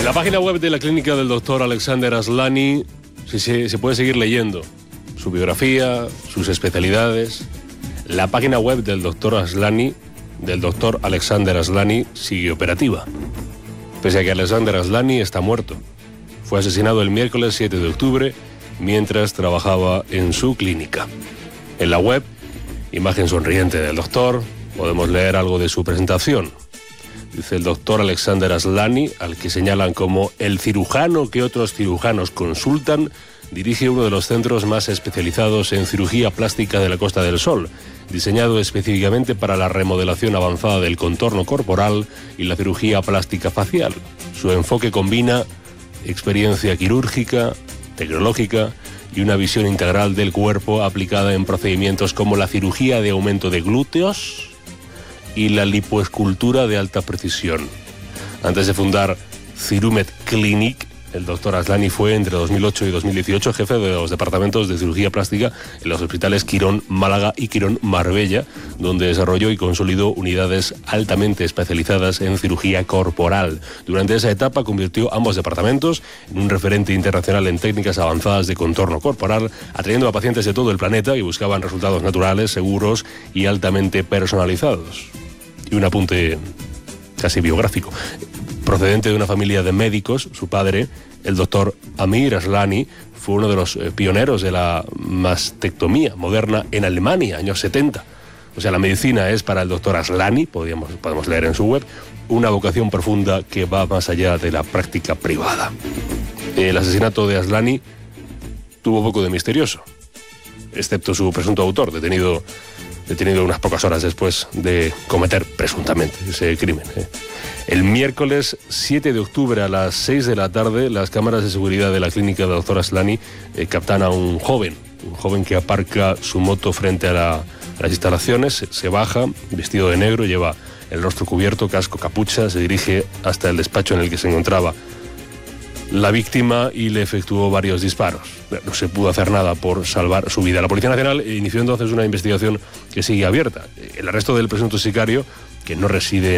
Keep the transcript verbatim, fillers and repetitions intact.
En la página web de la clínica del doctor Alexander Aslani se, se, se puede seguir leyendo su biografía, sus especialidades. La página web del doctor Aslani, del doctor Alexander Aslani, sigue operativa. Pese a que Alexander Aslani está muerto. Fue asesinado el miércoles siete de octubre mientras trabajaba en su clínica. En la web, imagen sonriente del doctor, podemos leer algo de su presentación. Dice el doctor Alexander Aslani, al que señalan como el cirujano que otros cirujanos consultan, dirige uno de los centros más especializados en cirugía plástica de la Costa del Sol, diseñado específicamente para la remodelación avanzada del contorno corporal y la cirugía plástica facial. Su enfoque combina experiencia quirúrgica, tecnológica y una visión integral del cuerpo aplicada en procedimientos como la cirugía de aumento de glúteos y la lipoescultura de alta precisión. Antes de fundar Cirumed Clinic, el doctor Aslani fue entre dos mil ocho y dos mil dieciocho jefe de los departamentos de cirugía plástica en los hospitales Quirón Málaga y Quirón Marbella, donde desarrolló y consolidó unidades altamente especializadas en cirugía corporal. Durante esa etapa convirtió ambos departamentos en un referente internacional en técnicas avanzadas de contorno corporal, atrayendo a pacientes de todo el planeta que buscaban resultados naturales, seguros y altamente personalizados. Y un apunte casi biográfico. Procedente de una familia de médicos, su padre, el doctor Amir Aslani, fue uno de los pioneros de la mastectomía moderna en Alemania, años setenta. O sea, la medicina es para el doctor Aslani, podemos, podemos leer en su web, una vocación profunda que va más allá de la práctica privada. El asesinato de Aslani tuvo poco de misterioso, excepto su presunto autor, detenido, detenido unas pocas horas después de cometer presuntamente ese crimen. ¿eh? El miércoles siete de octubre a las seis de la tarde, las cámaras de seguridad de la clínica del doctor Aslani eh, captan a un joven, un joven que aparca su moto frente a, la, a las instalaciones, se, se baja, vestido de negro, lleva el rostro cubierto, casco, capucha, se dirige hasta el despacho en el que se encontraba la víctima y le efectuó varios disparos. No se pudo hacer nada por salvar su vida. La Policía Nacional inició entonces una investigación que sigue abierta. El arresto del presunto sicario, que no reside